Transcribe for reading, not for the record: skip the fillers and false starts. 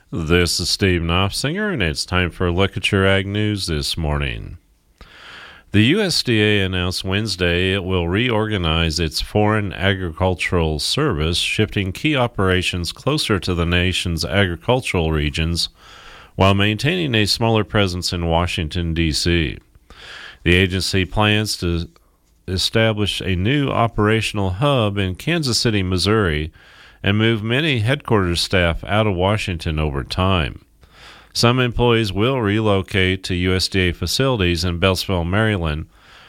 This is Steve Knopfinger, and it's time for a look at your ag news this morning. The USDA announced Wednesday it will reorganize its Foreign Agricultural Service, shifting key operations closer to the nation's agricultural regions while maintaining a smaller presence in Washington, D.C. The agency plans to establish a new operational hub in Kansas City, Missouri, and move many headquarters staff out of Washington over time. Some employees will relocate to USDA facilities in Beltsville, Maryland,